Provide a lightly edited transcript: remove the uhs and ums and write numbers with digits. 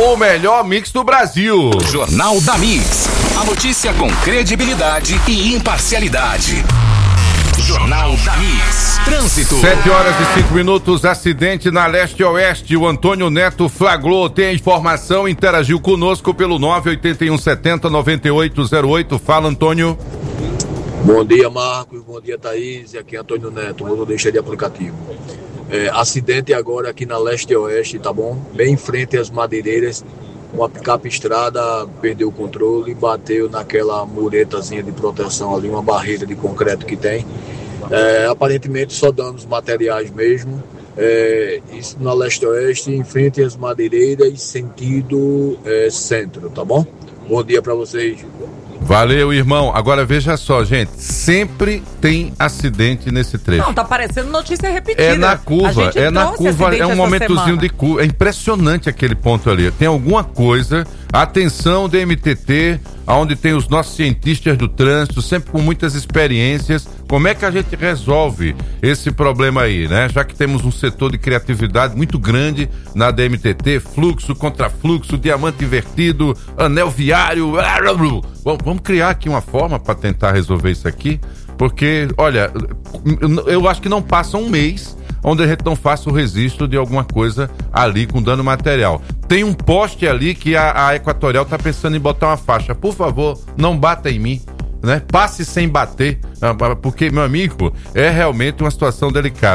o melhor mix do Brasil. Jornal da Mix. A notícia com credibilidade e imparcialidade. Jornal da Mix. Trânsito. 7h05, acidente na Leste-Oeste. O Antônio Neto flagrou, tem a informação, interagiu conosco pelo 98170-9808. Fala, Antônio. Bom dia, Marcos. Bom dia, Thaís. Aqui é Antônio Neto, motorista de aplicativo. Acidente agora aqui na Leste-Oeste, tá bom? Bem em frente às Madeireiras. Uma picape estrada perdeu o controle e bateu naquela muretazinha de proteção ali, uma barreira de concreto que tem. Aparentemente só danos materiais mesmo. Isso na Leste-Oeste, em frente às Madeireiras, sentido centro, tá bom? Bom dia pra vocês. Valeu, irmão. Agora veja só, gente, sempre tem acidente nesse trecho. Não, tá parecendo notícia repetida. É na curva, é um momentozinho de curva. É impressionante aquele ponto ali. Tem alguma coisa, atenção DMTT, onde tem os nossos cientistas do trânsito, sempre com muitas experiências. Como é que a gente resolve esse problema aí, né? Já que temos um setor de criatividade muito grande na DMTT, fluxo, contrafluxo, diamante invertido, anel viário. Vamos criar aqui uma forma para tentar resolver isso aqui, porque, olha, eu acho que não passa um mês onde a gente não faça o registro de alguma coisa ali com dano material. Tem um poste ali que a Equatorial tá pensando em botar uma faixa. Por favor, não bata em mim, né? Passe sem bater, porque, meu amigo, é realmente uma situação delicada.